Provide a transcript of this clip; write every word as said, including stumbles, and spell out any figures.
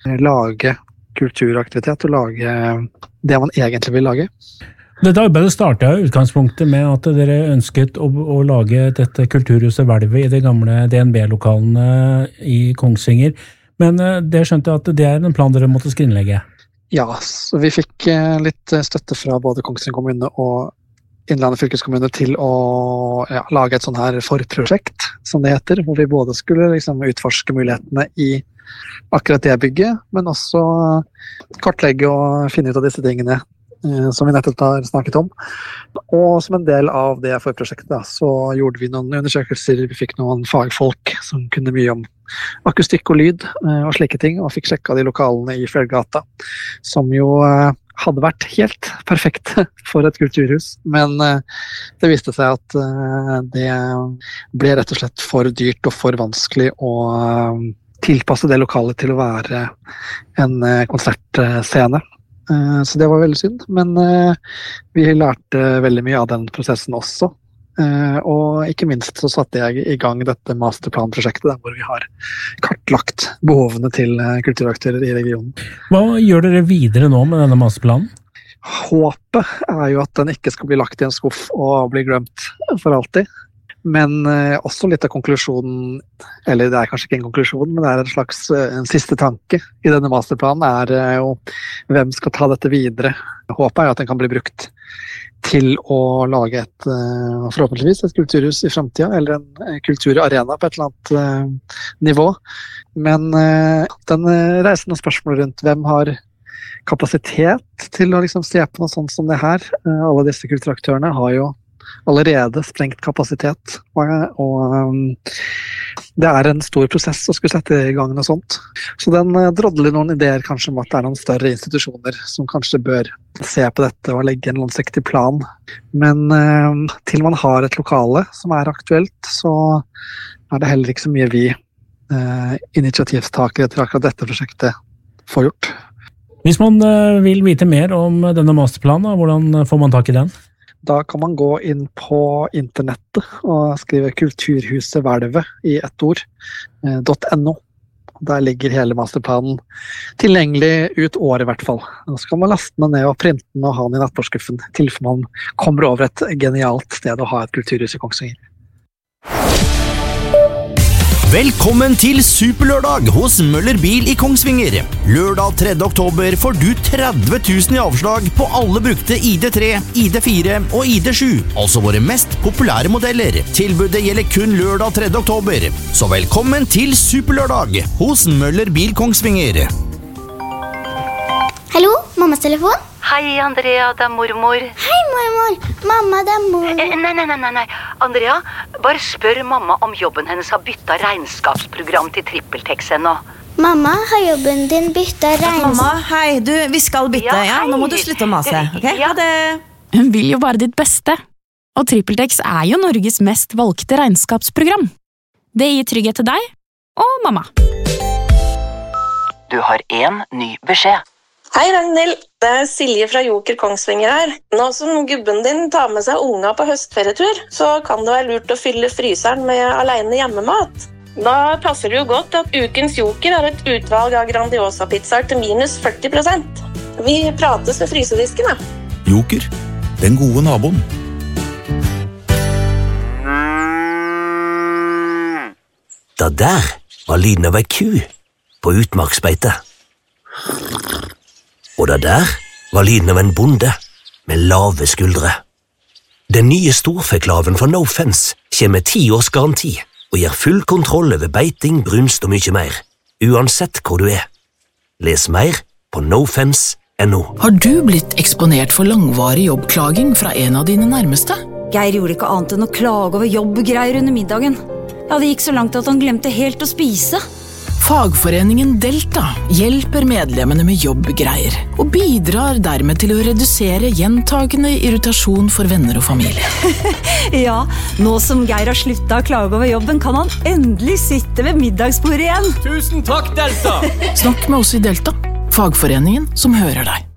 lage kulturaktivitet og lage det man egentlig vil lage. Dette arbeidet startet i utgangspunktet med at dere ønsket å, å lage dette kulturhuset Hvelvet i de gamle D N B-lokalene i Kongsvinger, men det skjønte jeg at det er en plan dere måtte skrinlegge. Ja, så vi fikk litt støtte fra både Kongsvinger kommune og Innlandet fylkeskommune til å ja, lage et sånn her forprosjekt, som det heter, hvor vi både skulle liksom utforske mulighetene i akkurat det bygget, men også kartlegge og finne ut av disse tingene eh, som vi nettopp har snakket om. Og som en del av det forprosjektet da, så gjorde vi noen undersøkelser, vi fikk noen fagfolk som kunne mye om akustikk og lyd eh, og slike ting, og fikk sjekka de lokalene i Fjellgata, som jo eh, hadde vært helt perfekt for et kulturhus, men det viste seg at det ble rett og slett for dyrt og for vanskelig å tilpasse det lokalet til å være en konsertscene. Så det var veldig synd, men vi lærte veldig mye av den prosessen også. Og ikke minst så satte jeg i gang dette masterplanprosjektet hvor vi har kartlagt behovene til kulturaktører i regionen. Hva gjør dere videre nå med denne masterplanen? Håpet er jo at den ikke skal bli lagt i en skuff og bli glemt for alltid. Men også litt av konklusjonen, eller det er kanskje ikke en konklusjon, men det er en slags en siste tanke i denne masterplanen, er jo hvem skal ta dette videre. Håpet er jo at den kan bli brukt til å lage et, forhåpentligvis et kulturhus i fremtiden, eller en kulturarena på et eller annet nivå. Men den reisende spørsmålet rundt hvem har kapasitet til å liksom se på noe sånt som det her. Alle disse kulturaktørene har jo allerede sprengt kapasitet, og, og det er en stor prosess å skulle sette i gang noe sånt. Så den drodler noen ideer kanskje om at det er noen større institusjoner som kanskje bør se på dette og legge en langsiktig plan. Men eh, til man har et lokale som er aktuelt, så er det heller ikke så mye vi eh, initiativtakere til akkurat dette prosjektet får gjort. Hvis man eh, vil vite mer om denne masterplanen, hvordan får man tak i den? Da kan man gå inn på internettet og skrive Kulturhuset Hvelvet i ett ord, .no. Der ligger hele masterplanen tilgjengelig ut året i hvert fall. Så kan man laste den ned og printe den og ha den i nattbordskuffen, til man kommer over et genialt sted å ha et kulturhus i Kongsvinger. Velkommen til Superlørdag hos Møller Bil i Kongsvinger. Lørdag tredje oktober får du tretti tusen i avslag på alle brukte I D tre, I D fire og I D sju, altså våre mest populære modeller. Tilbudet gjelder kun lørdag tredje oktober. Så velkommen til Superlørdag hos Møller Bil Kongsvinger. Hallo, mammas telefon? Hei, Andrea, det er mormor. Hei, mormor. Mamma, det er mor. Eh, nei, nei, nei, nei. Andrea, bare spør mamma om jobben hennes har byttet regnskapsprogram til TrippelTex ennå. Mamma, har jobben din byttet regnskap? Mamma, hei, du, vi skal bytte, ja, ja? Nå må du slutte å mase, ok? Ja. Ha det. Hun vil jo bare ditt beste. Og TrippelTex er jo Norges mest valgte regnskapsprogram. Det gir trygghet til deg og mamma. Du har en ny beskjed. Hei Ragnhild, det er Silje fra Joker Kongsvinger her. Nå som gubben din tar med seg unga på høstferietur, så kan det være lurt å fylle fryseren med alene hjemmemat. Da passer det jo godt at ukens Joker har et utvalg av Grandiosa-pizzaer til minus førti prosent. Vi prates ved frysedisken, da. Joker, den gode naboen. Da der var lyden av ei ku på utmarksbeite. Og da der var lyden av en bonde med lave skuldre. Den nye storfeklaven fra No Fence kommer med ti års garanti og gir full kontroll over beiting, brunst og mye mer, uansett hvor du er. Les mer på nofence punktum no. Har du blitt eksponert for langvarig jobbklaging fra en av dine nærmeste? Geir gjorde ikke annet enn å klage over jobbgreier under middagen. Ja, det gikk så langt at han glemte helt å spise. Fagforeningen Delta hjelper medlemmene med jobbgreier og bidrar dermed til å redusere gjentagende irritasjon for venner og familie. Ja, nå som Geir har sluttet å klage over jobben, kan han endelig sitte ved middagsbordet igjen. Tusen takk, Delta! Snakk med oss i Delta, fagforeningen som hører deg.